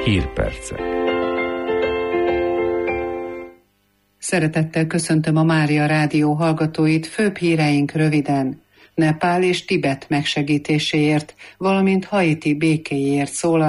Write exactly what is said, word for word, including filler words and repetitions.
Hírpercek. Szeretettel köszöntöm a Mária Rádió hallgatóit, főbb híreink röviden. Nepál és Tibet megsegítéséért, valamint Haiti békéjéért szólal